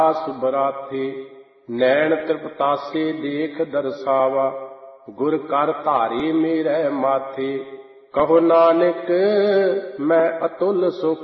ਆਸ ਬਰਾਥੇ। ਨੈਣ ਤ੍ਰਿਪਤਾਸੇ ਦੇਖ ਦਰਸਾਵਾ, ਗੁਰ ਕਰ ਧਾਰੇ ਮੇਰੇ ਮਾਥੇ। ਕਹੋ ਨਾਨਕ ਮੈਂ ਅਤੁਲ ਸੁਖ